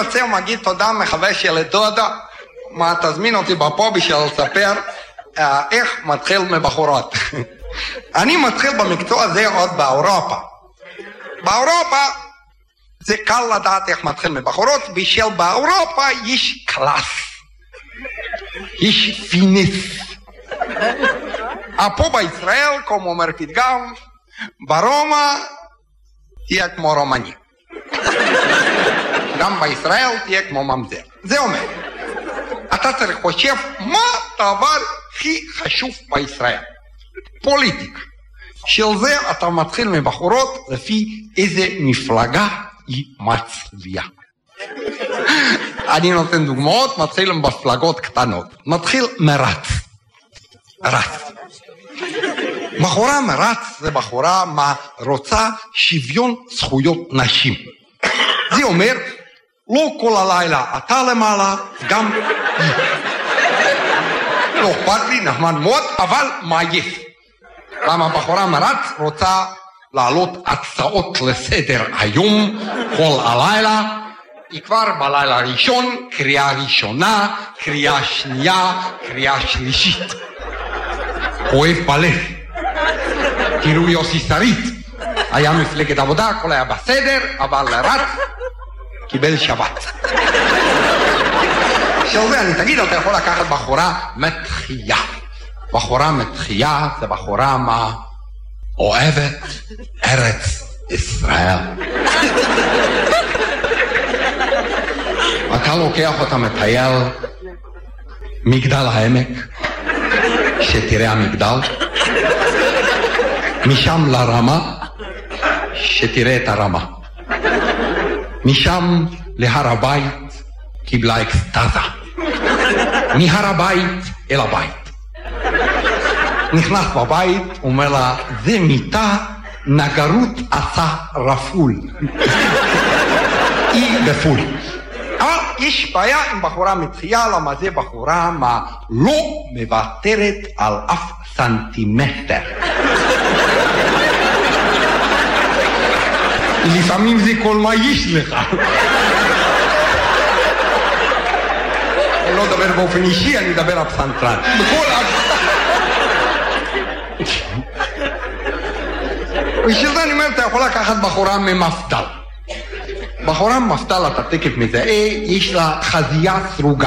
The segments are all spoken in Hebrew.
יוצא ומגיד תודה מחווה של דודה, מה תזמין אותי בפה בשביל לספר איך מתחיל מבחורות. אני מתחיל במקצוע הזה עוד באירופה. באירופה זה קל לדעת איך מתחיל מבחורות, בשביל באירופה יש קלאס, יש פינס. פה בישראל, כמו אומר פתגם, ברומא תהיה כמו רומני. גם בישראל תהיה כמו ממזר. זה אומר, אתה צריך חושב מה הדבר הכי חשוב בישראל? פוליטיקה. של זה אתה מתחיל מבחורות לפי איזה מפלגה היא מצביעה. אני נותן דוגמאות, מתחיל עם מפלגות קטנות. מתחיל מרץ. רץ. בחורה מרץ זה בחורה מה רוצה שוויון זכויות נשים. זה אומר, לא כל הלילה אתה למעלה, גם היא. לא אכפת לי, נחמד מאוד, אבל מה יש? למה בחורה מרץ רוצה לעלות הצעות לסדר היום, כל הלילה, היא כבר בלילה ראשון, קריאה ראשונה, קריאה שנייה, קריאה שלישית. אוהב בלב. תראו יוסי שריד, היה מפלגת עבודה, הכל היה בסדר, אבל רץ, קיבל שבת. של זה אני תגיד, אתה יכול לקחת בחורה מתחייה. בחורה מתחייה זה בחורה מה אוהבת ארץ ישראל. אתה לוקח אותה מטייל מגדל העמק, שתראה המגדל, משם לרמה, שתראה את הרמה, משם להר הבית, קיבלה אקסטזה, מהר הבית אל הבית. נכנס בבית, אומר לה, זה מיטה, נגרות עשה רפול. היא בפול. אבל יש בעיה עם בחורה מתחייה, למה זה בחורה מה לא מוותרת על אף סנטימטר. לפעמים זה כל מה יש לך. אני לא מדבר באופן אישי, אני מדבר על פסנתרן. בשביל זה אני אומר, אתה יכול לקחת בחורה ממפדל. בחורה ממפדל, אתה תקף מזהה, יש לה חזייה סרוגה.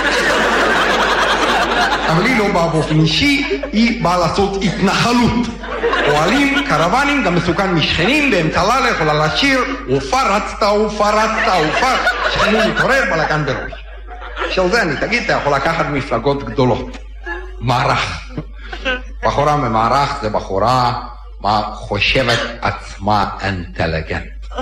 אבל היא לא באה באופן אישי, היא באה לעשות התנחלות. פועלים, קרוונים, גם מסוכן משכנים, באמצע לילה יכולה לשיר, ופרצת, שכנים מתעורר, בלגן בראש. של זה אני תגיד, אתה יכול לקחת מפלגות גדולות. מערך. בחורה ממערך זה בחורה מה חושבת עצמה אינטליגנט.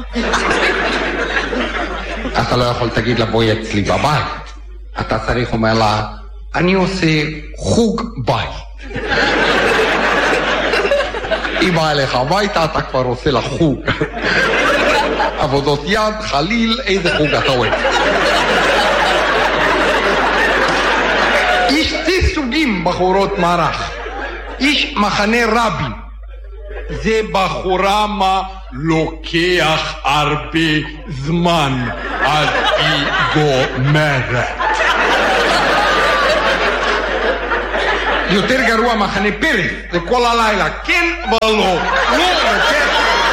אתה לא יכול תגיד לה בואי אצלי בבית. אתה צריך אומר לה, אני עושה חוג בית. היא באה אליך הביתה, אתה כבר עושה לה חוג. עבודות יד, חליל, איזה חוג אתה אוהב. יש שתי סוגים בחורות מערך. יש מחנה רבין. זה בחורה מה לוקח הרבה זמן עד היא גומרת. יותר גרוע מחנה פרס, זה כל הלילה, כן ולא, לא, כן.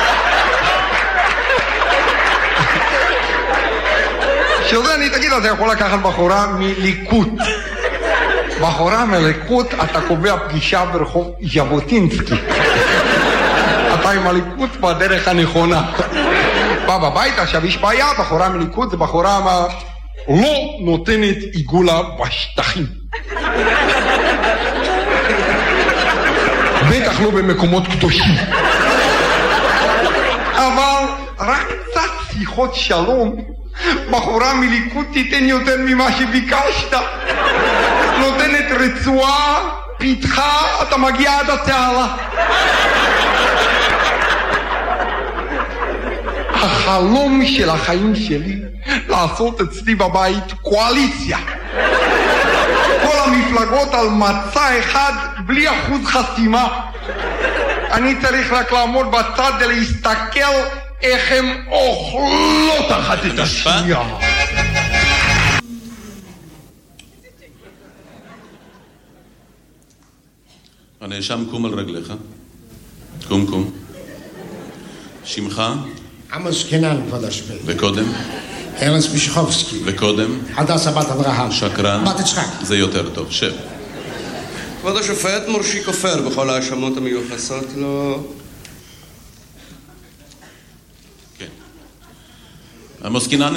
שזה אני תגיד, אתה יכול לקחת בחורה מליכוד. בחורה מליכוד, אתה קובע פגישה ברחוב ז'בוטינסקי. אתה עם הליכוד בדרך הנכונה. בא בבית, עכשיו יש בעיה, בחורה מליכוד זה בחורה מה לא נותנת עיגולה בשטחים. בטח לא במקומות קדושים. אבל רק קצת שיחות שלום, בחורה מליכוד תיתן יותר ממה שביקשת. נותנת רצועה, פיתחה, אתה מגיע עד התעלה. החלום של החיים שלי לעשות אצלי בבית קואליציה. כל המפלגות על מצע אחד בלי אחוז חסימה. אני צריך רק לעמוד בצד ולהסתכל איך הם אוכלות אחת את השנייה. הנאשם, קום על רגליך. קום. שמך? עמוס קינן, כבוד השופט. וקודם? ארנס מישכובסקי. וקודם? הדסה בת אברהם. שקרן? בת יצחק. זה יותר טוב, שב. כבוד השופט, מורשי כופר בכל האשמות המיוחסות לו. כן. עמוס קינן,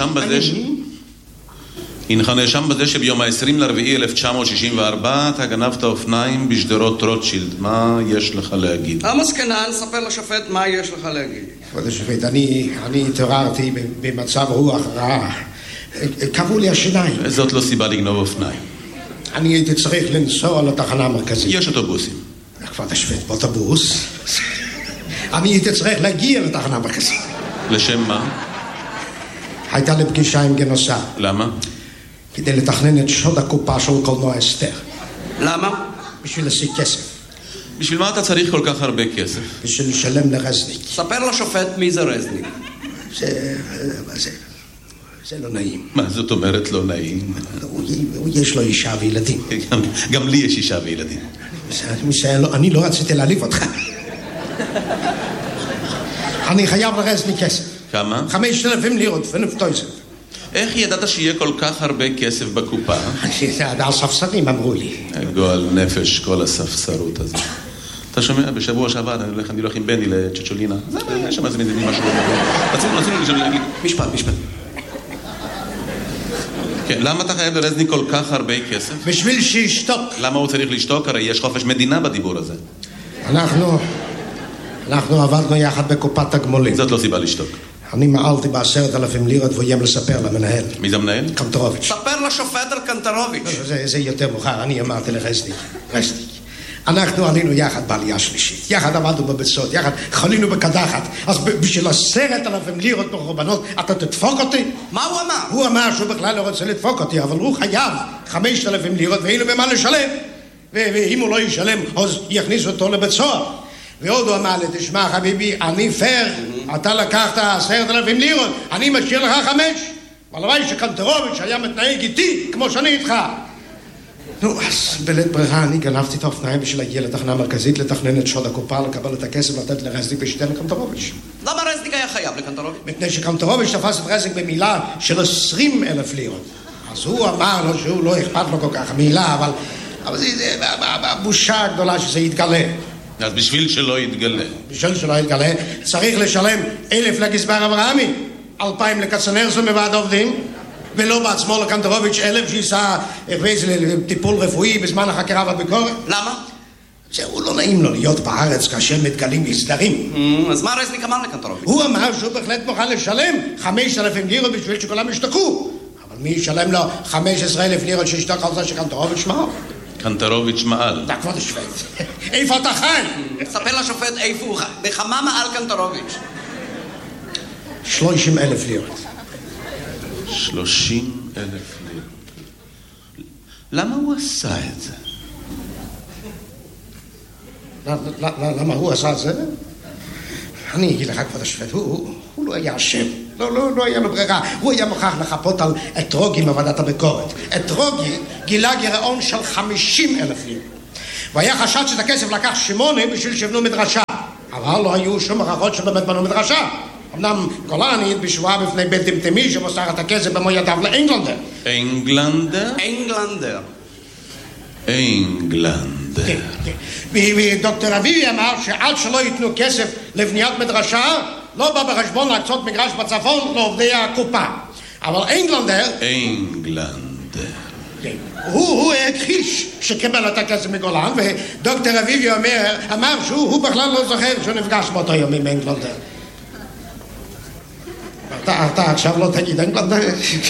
הנך נאשם בזה שביום ה-20/4/1964 אתה גנבת אופניים בשדרות רוטשילד. מה יש לך להגיד? עמוס קינן, ספר לשופט מה יש לך להגיד. כבוד השופט, אני התעוררתי במצב רוח רע. קבעו לי השיניים. זאת לא סיבה לגנוב אופניים. אני הייתי צריך לנסוע לתחנה המרכזית. יש אוטובוסים. כבוד השופט, באוטובוס. אני הייתי צריך להגיע לתחנה המרכזית. לשם מה? הייתה לי פגישה עם גנוסר. למה? כדי לתכנן את שוד הקופה של קולנוע אסתר. למה? בשביל להשיג כסף. בשביל מה אתה צריך כל כך הרבה כסף? בשביל לשלם לרזניק. ספר לשופט מי זה רזניק. זה לא נעים. מה זאת אומרת לא נעים? יש לו אישה וילדים. גם לי יש אישה וילדים. אני לא רציתי להעליב אותך. אני חייב לרזניק כסף. כמה? 5,000 לירות ונפטויזר. איך ידעת שיהיה כל כך הרבה כסף בקופה? הספסרים אמרו לי. גועל נפש, כל הספסרות הזאת. אתה שומע? בשבוע שעבר אני הולך עם בני לצ'צ'ולינה. זה שם איזה מדיני משהו. רצינו להגיד. משפט. כן, למה אתה חייב לרזניק כל כך הרבה כסף? בשביל שישתוק. למה הוא צריך לשתוק? הרי יש חופש מדינה בדיבור הזה. אנחנו עבדנו יחד בקופת תגמולים. זאת לא סיבה לשתוק. אני מעלתי ב10,000 לירות והוא איים לספר למנהל. מי זה המנהל? קנטרוביץ'. ספר לשופט על קנטרוביץ'. זה יותר מאוחר, אני אמרתי לרזניק. אנחנו עלינו יחד בעלייה שלישית, יחד עמדנו בבצות, יחד חלינו בקדחת. אז בשביל 10,000 לירות בקורבנות אתה תדפוק אותי? מה הוא אמר? הוא אמר שהוא בכלל לא רוצה לדפוק אותי, אבל הוא חייב 5,000 לירות ואין לו במה לשלם. ואם הוא לא ישלם, אז יכניס אותו לבית סוהר. ועוד הוא אמר לי, תשמע חביבי, אני פייר, אתה לקחת 10,000 לירות, אני משאיר לך 5. הלוואי שקנטרוביץ' היה מתנהג איתי כמו שאני איתך. נו, אז בלית ברירה אני גנבתי את האופניים בשביל להגיע לתחנה המרכזית, לתכנן את שוד הקופה, לקבל את הכסף, לתת לרזניק ושתן לקנטרוביץ'. למה רזניק היה חייב לקנטרוביץ'? מפני שקנטרוביץ' תפס את רזניק במילה של 20,000 לירות. אז הוא אמר לו שהוא לא אכפת לו כל כך המילה, אבל זה הבושה הגדולה שזה יתגלה. אז בשביל שלא יתגלה. צריך לשלם 1,000 לגזבר אברהמי, 2,000 לקצנרסון בוועד העובדים, ולא בעצמו לקנטרוביץ' 1,000 שיסע לטיפול רפואי בזמן החקירה והביקורת. למה? זהו, לא נעים לו להיות בארץ כאשר מתגלים מסדרים. אז מה רזניק אמר לקנטרוביץ'? הוא אמר שהוא בהחלט מוכן לשלם 5,000 לירות בשביל שכולם ישתקו. אבל מי ישלם לו 15,000 לירות שישתק על זה שקנטרוביץ' מעל? קנטרוביץ' מעל. כבוד השופט, איפה אתה חי? ספר לשופט איפה הוא חי. בכמה מעל קנטרוביץ'? 30,000 לירות. 30,000 לירות. למה הוא עשה את זה? למה הוא עשה את זה? אני אגיד לך, כבוד השופט, הוא לא היה אשם. לא היה לו ברירה. הוא היה מוכרח לחפות על אתרוגי מוועדת הביקורת. אתרוגי גילה גירעון של 50,000 לירות. והיה חשד שאת הכסף לקח שמעוני בשביל שיבנו מדרשה. אבל לא היו שום הוכחות שבאמת בנו מדרשה. אמנם גולן העיד בשבועה בפני בית דמטמי שמוסר את הכסף במו ידיו לאנגלנדר. אנגלנדר? אנגלנדר. ודוקטור אביבי אמר שעד שלא ייתנו כסף לבניית מדרשה, לא בא בחשבון להקצות מגרש בצפון לעובדי הקופה. אבל אנגלנדר... הוא הכחיש שקיבל את הכסף מגולן, ודוקטור אביבי אמר שהוא בכלל לא זוכר שהוא נפגש באותו יום עם אנגלנדר. אתה עכשיו לא תגיד אנגלנדר?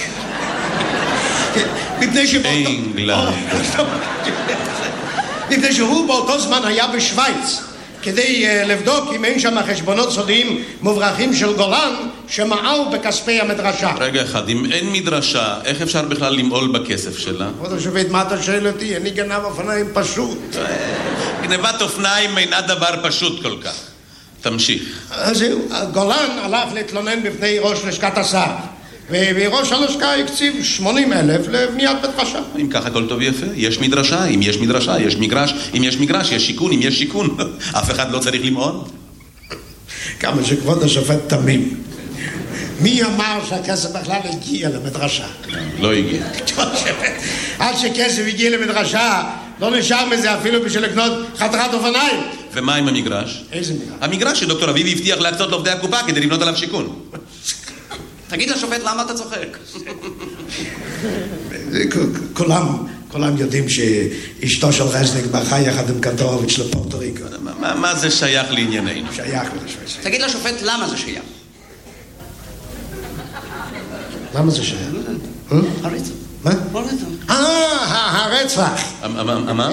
מפני שהוא באותו זמן היה בשוויץ כדי לבדוק אם אין שם חשבונות סודיים מוברחים של גולן שמעל בכספי המדרשה. רגע אחד, אם אין מדרשה, איך אפשר בכלל למעול בכסף שלה? כבוד השופט, מה אתה שואל אותי? אני גנב אופניים פשוט. גנבת אופניים אינה דבר פשוט כל כך. תמשיך. אז זהו, גולן הלך להתלונן בפני ראש לשכת השר. וראש הלשכה הקציב 80,000 לבניית בית רשע. אם ככה הכל טוב ויפה, יש מדרשה, אם יש מדרשה, יש מגרש, אם יש מגרש, יש שיכון, אם יש שיכון. אף אחד לא צריך למעון. כמה שכבוד השופט תמים. מי אמר שהכסף בכלל הגיע למדרשה? לא הגיע. עד שכסף הגיע למדרשה, לא נשאר מזה אפילו בשביל לקנות חתיכת אופניים. ומה עם המגרש? איזה מגרש? המגרש שדוקטור אביבי הבטיח להקצות לעובדי הקופה כדי לבנות עליו שיכון. תגיד לשופט למה אתה צוחק? כולם יודעים שאשתו של רזניק ברחה יחד עם קנטורוביץ' לפורטו ריקו. מה זה שייך לענייננו? שייך לשופט. תגיד לשופט למה זה שייך? למה זה שייך? הרצח. מה? הרצח. הרצח. מה?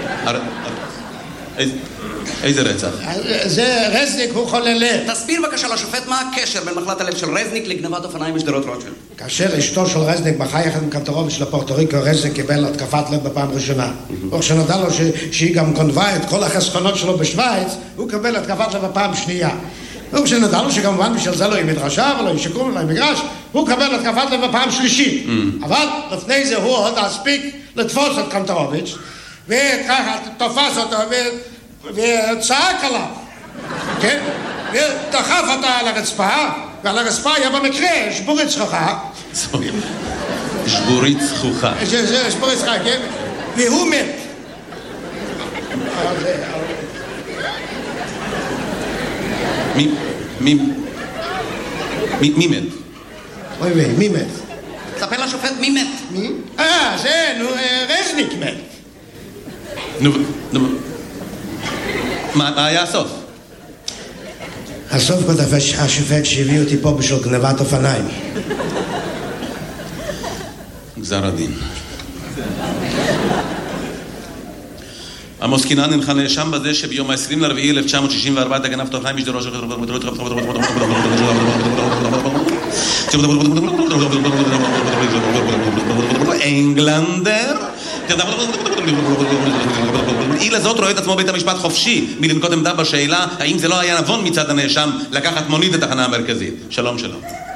איזה רצח? זה רזניק הוא חולה לב. תסביר בבקשה לשופט מה הקשר בין מחלת הלב של רזניק לגנבת אופניים בשדרות רוטשילד. כאשר אשתו של רזניק ברחה יחד עם קנטורוביץ' לפורטו ריקו, רזניק קיבל התקפת לב בפעם ראשונה. וכשנודע לו שהיא גם גנבה את כל החסכונות שלו בשוויץ, הוא קיבל התקפת לב בפעם שנייה. וכשנודע לו שכמובן בשביל זה לא יהיה מדרשה ולא יהיה שיקום ולא יהיה מגרש, הוא קיבל התקפת לב בפעם שלישית. אבל לפני זה הוא עוד הספיק לתפוס את קנטורוביץ' וככה תופס אותו וצעק עליו, כן? ודחף אותה על הרצפה, ועל הרצפה היה במקרה שבורית זכוכה. שבורית זכוכה. שבורית זכוכה, כן? והוא מת. מי מת? אוי ווי, מי מת? ספר לשופט מי מת. מי? זה, רזניק מת. מה היה הסוף? הסוף כותב השופט שהביא אותי פה בשביל גנבת אופניים. גזר הדין. עמוס קינן נלך נאשם בזה שביום ה-20/4/1964 אתה גנבת אופניים בשדרות אנגלנדר. אי לזאת רואה את עצמו בית המשפט חופשי מלנקוט עמדה בשאלה האם זה לא היה נבון מצד הנאשם לקחת מונית לתחנה המרכזית. שלום שלום.